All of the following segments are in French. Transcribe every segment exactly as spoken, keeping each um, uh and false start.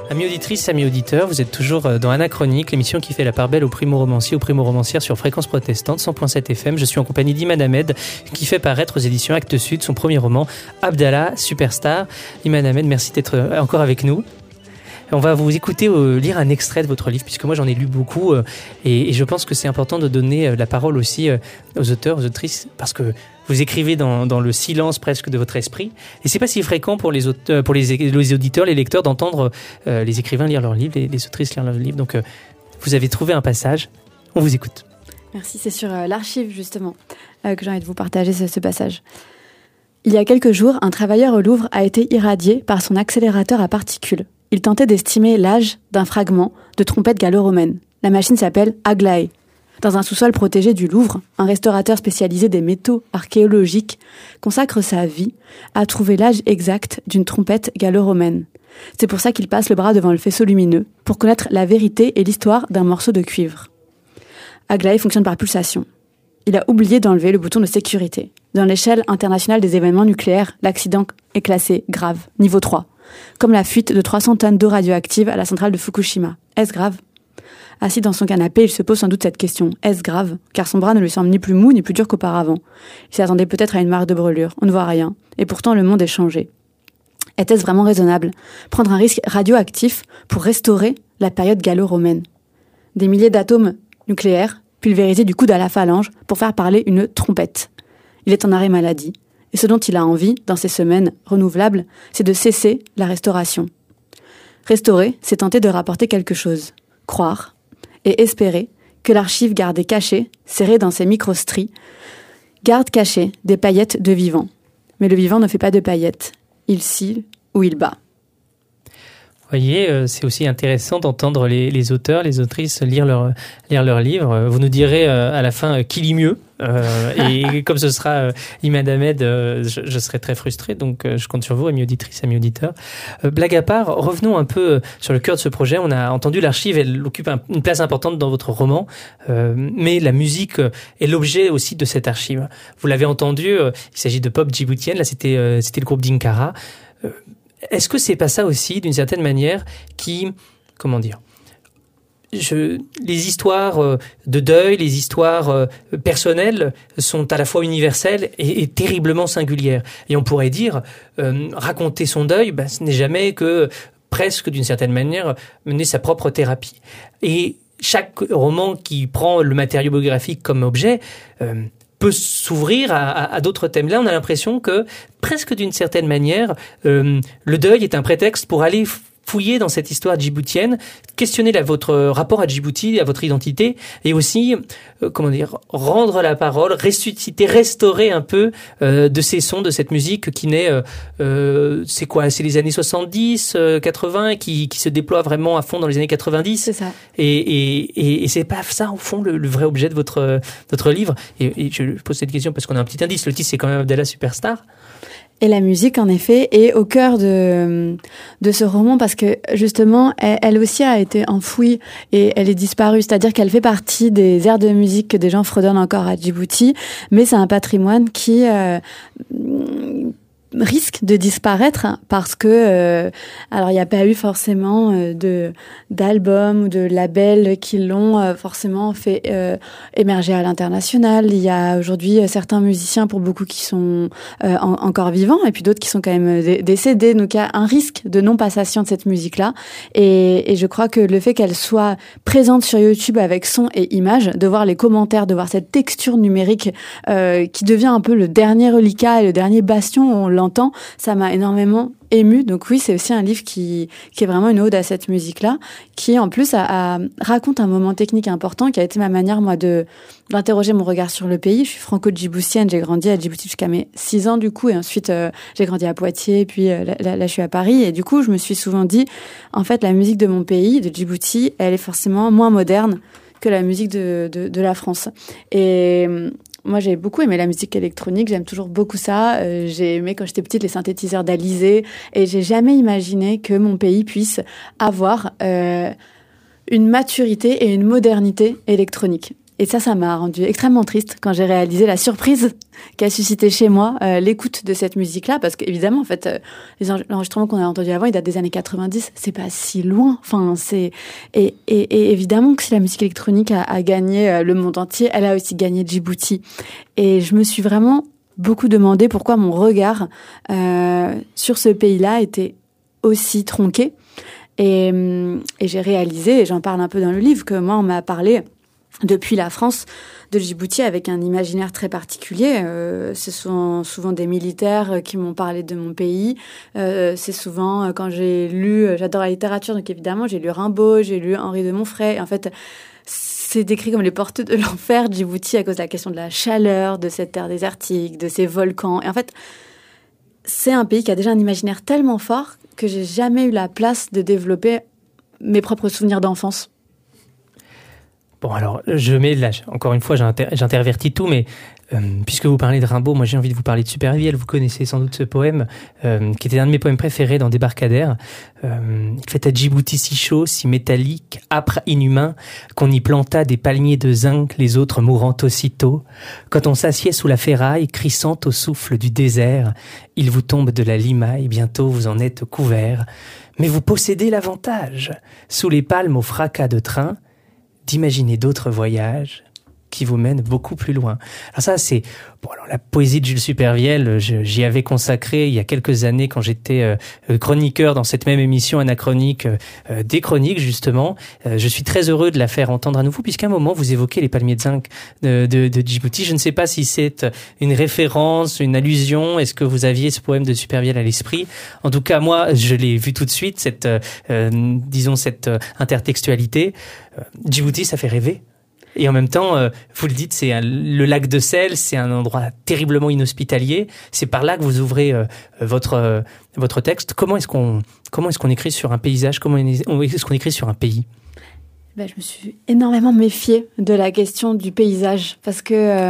Amis auditrices, amis auditeurs, vous êtes toujours dans Anachronique, l'émission qui fait la part belle aux primo-romanciers, aux primo-romancières sur Fréquence Protestante cent point sept F M. Je suis en compagnie d'Imad Ahmed qui fait paraître aux éditions Actes Sud son premier roman, Abdallah, Superstar. Imad Ahmed, merci d'être encore avec nous. On va vous écouter euh, lire un extrait de votre livre, puisque moi j'en ai lu beaucoup euh, et, et je pense que c'est important de donner euh, la parole aussi euh, aux auteurs, aux autrices, parce que vous écrivez dans, dans le silence presque de votre esprit. Et c'est pas si fréquent pour les, auteurs, pour les, les auditeurs, les lecteurs, d'entendre euh, les écrivains lire leurs livres, les, les autrices lire leurs livres. Donc euh, vous avez trouvé un passage, on vous écoute. Merci, c'est sur euh, l'archive justement euh, que j'ai envie de vous partager ce, ce passage. Il y a quelques jours, un travailleur au Louvre a été irradié par son accélérateur à particules. Il tentait d'estimer l'âge d'un fragment de trompette gallo-romaine. La machine s'appelle Aglaé. Dans un sous-sol protégé du Louvre, un restaurateur spécialisé des métaux archéologiques consacre sa vie à trouver l'âge exact d'une trompette gallo-romaine. C'est pour ça qu'il passe le bras devant le faisceau lumineux, pour connaître la vérité et l'histoire d'un morceau de cuivre. Aglaé fonctionne par pulsation. Il a oublié d'enlever le bouton de sécurité. Dans l'échelle internationale des événements nucléaires, l'accident est classé grave, niveau trois. Comme la fuite de trois cents tonnes d'eau radioactive à la centrale de Fukushima. Est-ce grave ? Assis dans son canapé, il se pose sans doute cette question. Est-ce grave ? Car son bras ne lui semble ni plus mou ni plus dur qu'auparavant. Il s'attendait peut-être à une marque de brûlure. On ne voit rien. Et pourtant, le monde est changé. Était-ce vraiment raisonnable ? Prendre un risque radioactif pour restaurer la période gallo-romaine ? Des milliers d'atomes nucléaires pulvérisés du coude à la phalange pour faire parler une trompette. Il est en arrêt maladie. Et ce dont il a envie, dans ces semaines renouvelables, c'est de cesser la restauration. Restaurer, c'est tenter de rapporter quelque chose. Croire et espérer que l'archive gardée cachée, serrée dans ses microstries, garde cachée des paillettes de vivant. Mais le vivant ne fait pas de paillettes. Il scille ou il bat. Vous voyez, euh, c'est aussi intéressant d'entendre les, les auteurs, les autrices lire leur, lire leurs livres. Vous nous direz euh, à la fin euh, qui lit mieux. Euh, et comme ce sera euh, Imad Ahmed, euh, je, je serai très frustré. Donc euh, je compte sur vous, amis auditrices, amis auditeurs. Euh, blague à part, revenons un peu sur le cœur de ce projet. On a entendu l'archive, elle occupe un, une place importante dans votre roman. Euh, mais la musique est l'objet aussi de cette archive. Vous l'avez entendu, euh, il s'agit de pop djiboutienne. Là, c'était, euh, c'était le groupe Dinkara. Euh, Est-ce que c'est pas ça aussi, d'une certaine manière, qui, comment dire, je, les histoires de deuil, les histoires personnelles sont à la fois universelles et, et terriblement singulières. Et on pourrait dire, euh, raconter son deuil, ben, ce n'est jamais que, presque d'une certaine manière, mener sa propre thérapie. Et chaque roman qui prend le matériau biographique comme objet, euh, peut s'ouvrir à, à, à d'autres thèmes. Là, on a l'impression que, presque d'une certaine manière, euh, le deuil est un prétexte pour aller fouiller dans cette histoire djiboutienne, questionner la, votre rapport à Djibouti, à votre identité, et aussi, euh, comment dire, rendre la parole, ressusciter, restaurer un peu euh, de ces sons, de cette musique qui naît, euh, euh, c'est quoi, c'est les années soixante-dix, euh, quatre-vingts, qui, qui se déploie vraiment à fond dans les années quatre-vingt-dix. C'est ça. Et, et, et, et c'est pas ça, au fond, le, le vrai objet de votre, votre livre. Et, et je pose cette question parce qu'on a un petit indice. Le titre, c'est quand même Abdallah Superstar. Et la musique, en effet, est au cœur de, de ce roman parce que, justement, elle, elle aussi a été enfouie et elle est disparue. C'est-à-dire qu'elle fait partie des airs de musique que des gens fredonnent encore à Djibouti, mais c'est un patrimoine qui euh, risque de disparaître parce que, euh, alors il n'y a pas eu forcément euh, de d'albums ou de labels qui l'ont euh, forcément fait euh, émerger à l'international. Il y a aujourd'hui euh, certains musiciens, pour beaucoup, qui sont euh, en, encore vivants et puis d'autres qui sont quand même dé- décédés. Donc il y a un risque de non-passation de cette musique-là. Et, et je crois que le fait qu'elle soit présente sur YouTube avec son et image, de voir les commentaires, de voir cette texture numérique euh, qui devient un peu le dernier reliquat et le dernier bastion où on l'entend, ça m'a énormément émue. Donc oui, c'est aussi un livre qui, qui est vraiment une ode à cette musique-là, qui en plus a, a, raconte un moment technique important, qui a été ma manière, moi, de d'interroger mon regard sur le pays. Je suis franco-djiboutienne, j'ai grandi à Djibouti jusqu'à mes six ans, du coup, et ensuite euh, j'ai grandi à Poitiers, puis euh, là, là, là je suis à Paris, et du coup je me suis souvent dit, en fait, la musique de mon pays, de Djibouti, elle est forcément moins moderne que la musique de, de, de la France. Et moi, j'ai beaucoup aimé la musique électronique, j'aime toujours beaucoup ça. Euh, j'ai aimé, quand j'étais petite, les synthétiseurs d'Alizé, et j'ai jamais imaginé que mon pays puisse avoir euh, une maturité et une modernité électronique. et ça, ça m'a rendu extrêmement triste quand j'ai réalisé la surprise qu'a suscité chez moi euh, l'écoute de cette musique-là, parce qu'évidemment, en fait, euh, les enregistrements qu'on a entendus avant, ils datent des années quatre-vingt-dix, c'est pas si loin. Enfin, c'est et, et, et évidemment que si la musique électronique a, a gagné euh, le monde entier, elle a aussi gagné Djibouti. Et je me suis vraiment beaucoup demandé pourquoi mon regard euh, sur ce pays-là était aussi tronqué. Et, et j'ai réalisé, et j'en parle un peu dans le livre, que moi, on m'a parlé depuis la France de Djibouti avec un imaginaire très particulier. Euh, ce sont souvent des militaires qui m'ont parlé de mon pays. Euh, c'est souvent quand j'ai lu, j'adore la littérature, donc évidemment j'ai lu Rimbaud, j'ai lu Henri de Montfray. En fait, c'est décrit comme les portes de l'enfer, Djibouti, à cause de la question de la chaleur, de cette terre désertique, de ces volcans. Et en fait, c'est un pays qui a déjà un imaginaire tellement fort que j'ai jamais eu la place de développer mes propres souvenirs d'enfance. Bon, alors, je mets là, encore une fois, j'inter- j'intervertis tout, mais euh, puisque vous parlez de Rimbaud, moi j'ai envie de vous parler de Supervielle. Vous connaissez sans doute ce poème, euh, qui était un de mes poèmes préférés dans Débarcadère. Euh, il fait à Djibouti si chaud, si métallique, âpre, inhumain, qu'on y planta des palmiers de zinc, les autres mourant aussitôt. Quand on s'assied sous la ferraille, crissant au souffle du désert, il vous tombe de la limaille, bientôt vous en êtes couvert. Mais vous possédez l'avantage, sous les palmes au fracas de train, d'imaginer d'autres voyages qui vous mènent beaucoup plus loin. Alors ça, c'est... Bon, alors la poésie de Jules Supervielle, je, j'y avais consacré il y a quelques années quand j'étais euh, chroniqueur dans cette même émission anachronique euh, des chroniques, justement. Euh, je suis très heureux de la faire entendre à nouveau, puisqu'à un moment, vous évoquez les palmiers de zinc de, de, de Djibouti. Je ne sais pas si c'est une référence, une allusion. Est-ce que vous aviez ce poème de Supervielle à l'esprit? En tout cas, moi, je l'ai vu tout de suite, cette, euh, disons, cette euh, intertextualité. Euh, Djibouti, ça fait rêver. Et en même temps, euh, vous le dites, c'est un, le lac de Sel, c'est un endroit terriblement inhospitalier. C'est par là que vous ouvrez euh, votre euh, votre texte. Comment est-ce qu'on comment est-ce qu'on écrit sur un paysage? Comment est-ce qu'on écrit sur un pays? Ben, je me suis énormément méfiée de la question du paysage parce que euh,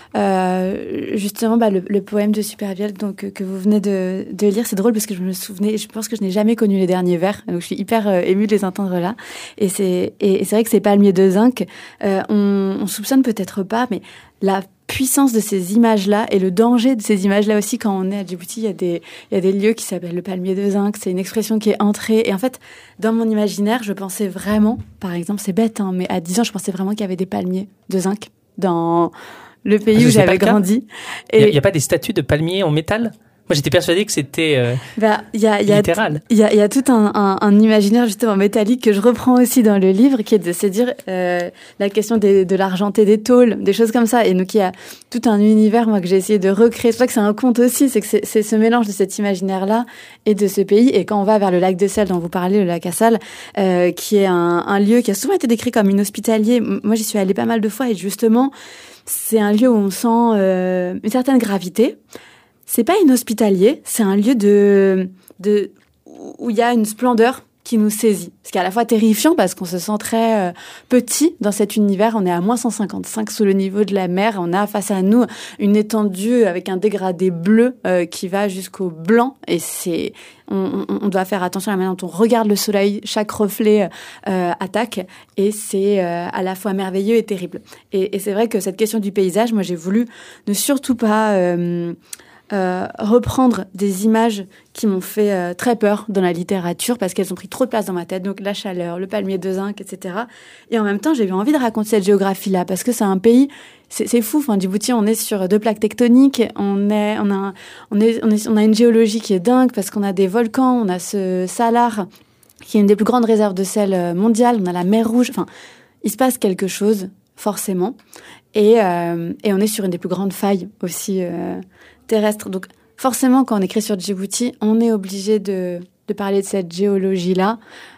euh, justement bah, le, le poème de Supervielle donc que vous venez de, de lire, c'est drôle parce que je me souvenais, je pense que je n'ai jamais connu les derniers vers, donc je suis hyper euh, émue de les entendre là. Et c'est et, et c'est vrai que ces palmiers de zinc, euh, on, on soupçonne peut-être pas, mais la puissance de ces images-là et le danger de ces images-là aussi quand on est à Djibouti, il y a des, il y a des lieux qui s'appellent le palmier de zinc, c'est une expression qui est entrée. Et en fait, dans mon imaginaire, je pensais vraiment, par exemple, c'est bête, hein, mais à dix ans, je pensais vraiment qu'il y avait des palmiers de zinc dans le pays ah, où j'avais grandi. Et il n'y a, a pas des statues de palmiers en métal ? Moi, j'étais persuadée que c'était euh, bah, y a, y a littéral. Il y a, y a tout un, un, un imaginaire justement métallique que je reprends aussi dans le livre, qui est de se dire euh, la question des, de l'argenté des tôles, des choses comme ça. Et donc, il y a tout un univers, moi, que j'ai essayé de recréer. C'est pour ça que c'est un conte aussi, c'est que c'est, c'est ce mélange de cet imaginaire-là et de ce pays. Et quand on va vers le lac de Sel dont vous parlez, le lac Assal, euh, qui est un, un lieu qui a souvent été décrit comme inhospitalier. Moi, j'y suis allée pas mal de fois et justement, c'est un lieu où on sent euh, une certaine gravité. C'est pas inhospitalier, c'est un lieu de, de, où il y a une splendeur qui nous saisit. Ce qui est à la fois terrifiant parce qu'on se sent très euh, petit dans cet univers. On est à moins cent cinquante-cinq sous le niveau de la mer. On a face à nous une étendue avec un dégradé bleu euh, qui va jusqu'au blanc. Et c'est, on, on, on doit faire attention à la manière dont on regarde le soleil. Chaque reflet euh, attaque et c'est euh, à la fois merveilleux et terrible. Et, et c'est vrai que cette question du paysage, moi j'ai voulu ne surtout pas... Euh, Euh, reprendre des images qui m'ont fait euh, très peur dans la littérature parce qu'elles ont pris trop de place dans ma tête, donc la chaleur, le palmier de zinc, et cetera. Et en même temps, j'ai eu envie de raconter cette géographie-là parce que c'est un pays, c'est, c'est fou. Enfin, Djibouti, on est sur deux plaques tectoniques, on est, on a, on est, on est, on a une géologie qui est dingue parce qu'on a des volcans, on a ce salar qui est une des plus grandes réserves de sel mondiales, on a la mer Rouge. Enfin, il se passe quelque chose forcément, et, euh, et on est sur une des plus grandes failles aussi. Euh, terrestre. Donc, forcément, quand on écrit sur Djibouti, on est obligé de, de parler de cette géologie-là.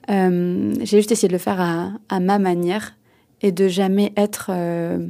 Euh, j'ai juste essayé de le faire à, à ma manière et de jamais être... Euh,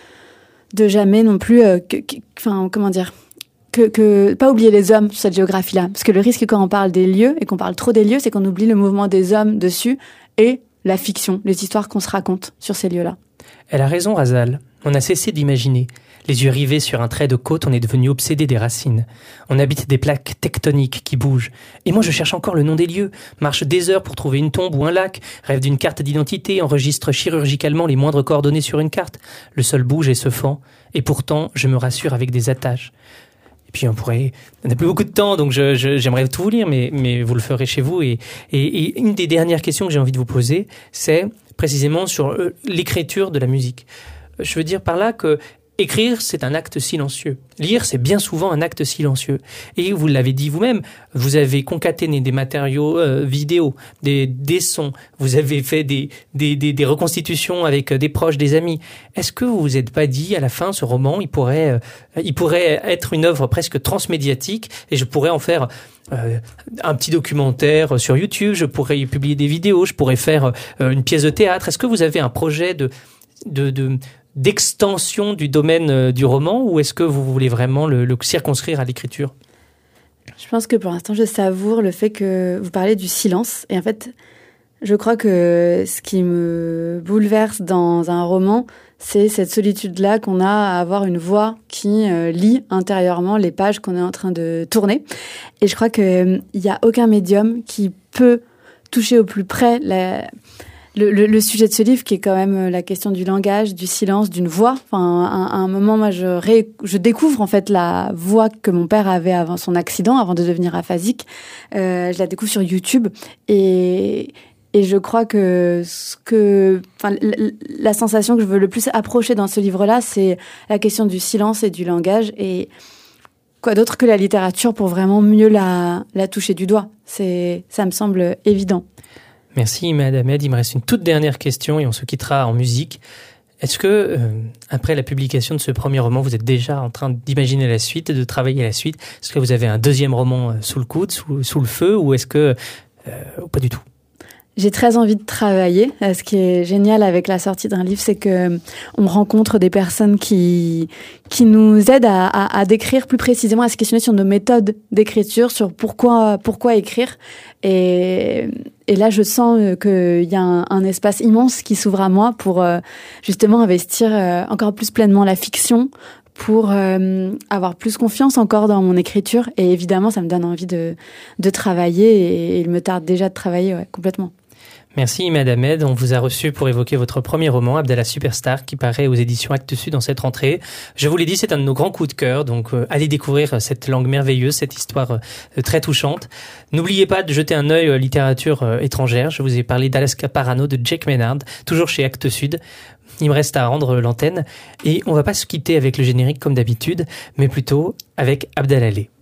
de jamais non plus... Euh, que, que, enfin, comment dire que, que pas oublier les hommes sur cette géographie-là. Parce que le risque quand on parle des lieux et qu'on parle trop des lieux, c'est qu'on oublie le mouvement des hommes dessus et la fiction, les histoires qu'on se raconte sur ces lieux-là. Elle a raison, Razal. On a cessé d'imaginer. Les yeux rivés sur un trait de côte, on est devenu obsédé des racines. On habite des plaques tectoniques qui bougent. Et moi, je cherche encore le nom des lieux, marche des heures pour trouver une tombe ou un lac, rêve d'une carte d'identité, enregistre chirurgicalement les moindres coordonnées sur une carte. Le sol bouge et se fend, et pourtant, je me rassure avec des attaches. Et puis on pourrait, on n'a plus beaucoup de temps, donc je, je, j'aimerais tout vous lire, mais, mais vous le ferez chez vous. Et, et, et une des dernières questions que j'ai envie de vous poser, c'est précisément sur l'écriture de la musique. Je veux dire par là que écrire, c'est un acte silencieux. Lire, c'est bien souvent un acte silencieux. Et vous l'avez dit vous-même, vous avez concaténé des matériaux euh, vidéo, des, des sons, vous avez fait des, des, des, des reconstitutions avec des proches, des amis. Est-ce que vous vous êtes pas dit, à la fin, ce roman, il pourrait, euh, il pourrait être une œuvre presque transmédiatique et je pourrais en faire euh, un petit documentaire sur YouTube, je pourrais y publier des vidéos, je pourrais faire euh, une pièce de théâtre. Est-ce que vous avez un projet de, de, de d'extension du domaine du roman ou est-ce que vous voulez vraiment le, le circonscrire à l'écriture ? Je pense que pour l'instant, je savoure le fait que vous parlez du silence. Et en fait, je crois que ce qui me bouleverse dans un roman, c'est cette solitude-là qu'on a à avoir une voix qui euh, lit intérieurement les pages qu'on est en train de tourner. Et je crois qu'il n'y a aucun médium qui peut toucher au plus près la... Le, le, le sujet de ce livre, qui est quand même la question du langage, du silence, d'une voix. Enfin, à, à un moment, moi, je, ré, je découvre en fait la voix que mon père avait avant son accident, avant de devenir aphasique. Euh, je la découvre sur YouTube et et je crois que ce que, enfin, la, la sensation que je veux le plus approcher dans ce livre-là, c'est la question du silence et du langage. Et quoi d'autre que la littérature pour vraiment mieux la la toucher du doigt. C'est, ça me semble évident. Merci Imad Ahmed. Il me reste une toute dernière question et on se quittera en musique. Est-ce que, euh, après la publication de ce premier roman, vous êtes déjà en train d'imaginer la suite, de travailler la suite ? Est-ce que vous avez un deuxième roman sous le coude, sous, sous le feu, ou est-ce que... Euh, pas du tout ? J'ai très envie de travailler. Ce qui est génial avec la sortie d'un livre, c'est que on rencontre des personnes qui qui nous aident à, à, à décrire plus précisément, à se questionner sur nos méthodes d'écriture, sur pourquoi pourquoi écrire. Et et là, je sens qu'il y a un, un espace immense qui s'ouvre à moi pour euh, justement investir euh, encore plus pleinement la fiction, pour euh, avoir plus confiance encore dans mon écriture. Et évidemment, ça me donne envie de de travailler et, et il me tarde déjà de travailler, ouais, complètement. Merci Imad Ahmed. On vous a reçu pour évoquer votre premier roman, Abdallah Superstar, qui paraît aux éditions Actes Sud en cette rentrée. Je vous l'ai dit, c'est un de nos grands coups de cœur, donc euh, allez découvrir cette langue merveilleuse, cette histoire euh, très touchante. N'oubliez pas de jeter un œil à la littérature euh, étrangère. Je vous ai parlé d'Alaska Parano de Jake Maynard, toujours chez Actes Sud. Il me reste à rendre l'antenne et on va pas se quitter avec le générique comme d'habitude, mais plutôt avec Abdallah.